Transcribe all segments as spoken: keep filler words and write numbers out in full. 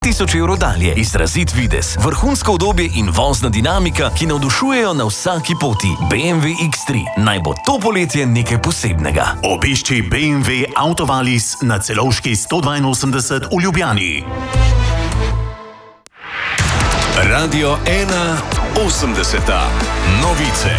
tisoč evrov dalje. Izrazit videz, vrhunsko udobje in vozna dinamika, ki navdušujejo na vsaki poti. B M W X tri. Naj bo to poletje nekaj posebnega. Obišči B M W Autovalis na Celovški sto dvainosemdeset v Ljubljani. Radio ena osemdeseta. Novice.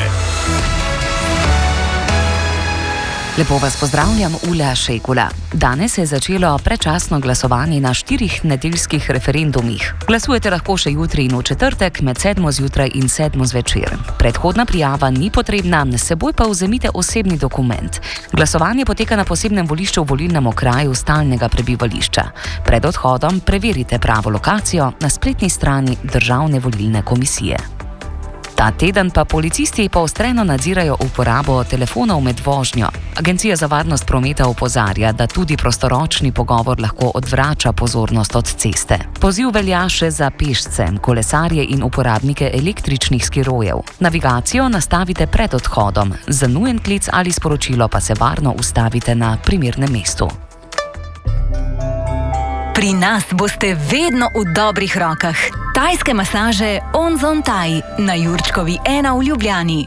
Lepo vas pozdravljam, Ula Šejkula. Danes je začelo predčasno glasovanje na štirih nedeljskih referendumih. Glasujete lahko še jutri in v četrtek med sedmo zjutraj in sedmo zvečer. Predhodna prijava ni potrebna, s seboj pa vzemite osebni dokument. Glasovanje poteka na posebnem volišču v volilnem okraju stalnega prebivališča. Pred odhodom preverite pravo lokacijo na spletni strani Državne volilne komisije. Ta teden pa policisti poostreno nadzirajo uporabo telefonov med vožnjo. Agencija za varnost prometa opozarja, da tudi prostoročni pogovor lahko odvrača pozornost od ceste. Poziv velja še za pešce, kolesarje in uporabnike električnih skirojev. Navigacijo nastavite pred odhodom, za nujen klic ali sporočilo pa se varno ustavite na primernem mestu. Pri nas boste vedno v dobrih rokah. Tajske masaže Onzon Thai na Jurčkovi ena v Ljubljani.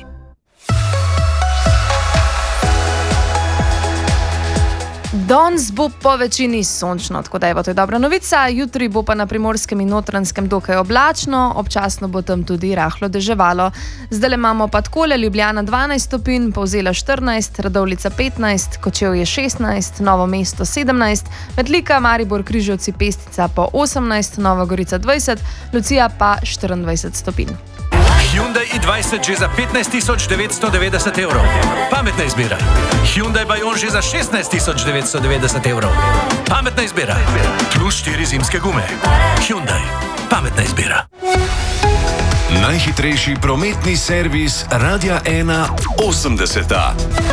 Danes bo po večini sončno, tako da je to dobra novica. Jutri bo pa na Primorskem in Notranjskem dokaj oblačno, občasno bo tam tudi rahlo deževalo. Zdaj imamo pa takole: Ljubljana dvanajst stopinj, Polzela štirinajst, Radovljica petnajst, Kočevje šestnajst, Novo mesto sedemnajst, Metlika, Maribor, Križevci, Pestica po osemnajst, Nova Gorica dvajset, Lucija pa štiriindvajset stopinj. Hyundai i dvajset že za petnajst tisoč devetsto devetdeset evrov. Pametna izbira. Hyundai Bayon že za šestnajst tisoč devetsto devetdeset evrov. Pametna izbira. Plus štiri zimske gume. Hyundai. Pametna izbira. Najhitrejši prometni servis Radia ena osemdeseta.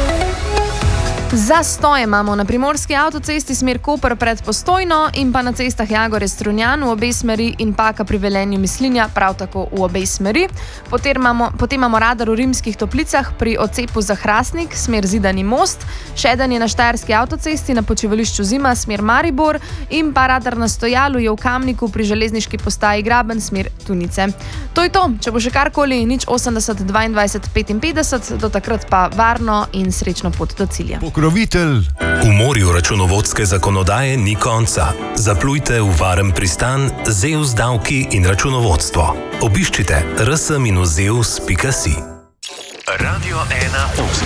Zastoj imamo na Primorski avtocesti smer Koper pred Postojno in pa na cestah Jagore-Strunjan v obe smeri in Paka pri Velenju Mislinja prav tako v obe smeri. Potem imamo, potem imamo radar v Rimskih Toplicah pri odcepu za Hrastnik smer Zidani most, še eden je na Štajerski avtocesti na počivališču Zima smer Maribor in pa radar na Stojalu je v Kamniku pri železniški postaji Graben smer Tunice. To je to, če bo še karkoli, nič osemdeset dvaindvajset petinpetdeset, do takrat pa varno in srečno pot do cilja. Pokrovitelj. V morju računovodske zakonodaje ni konca. Zaplujte v varen pristan z E U S davki in računovodstvo. Obiščite r s dash zeus pika si. Radio ena.